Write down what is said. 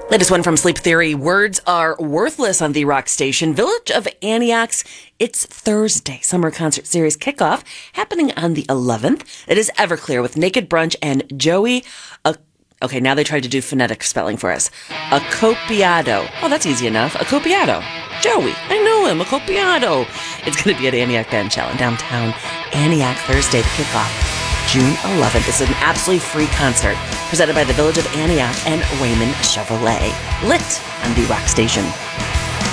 Latest one from Sleep Theory. Words are worthless on the rock station. Village of Antioch's It's Thursday summer concert series kickoff happening on the 11th. It is Everclear with Naked Brunch and Joey. Okay, now they tried to do phonetic spelling for us. Accopiado. Oh, that's easy enough. Accopiado. Joey. I know him. Accopiado. It's going to be at Antioch Band Shell in downtown Antioch Thursday, the kickoff. June 11th. This is an absolutely free concert presented by the Village of Antioch and Raymond Chevrolet. Lit on the rock station.